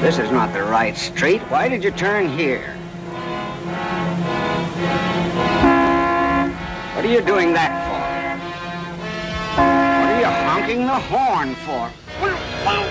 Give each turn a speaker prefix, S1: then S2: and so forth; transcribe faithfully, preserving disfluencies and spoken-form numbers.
S1: This is not the right street. Why did you turn here? What are you doing that for? What are you honking the horn for?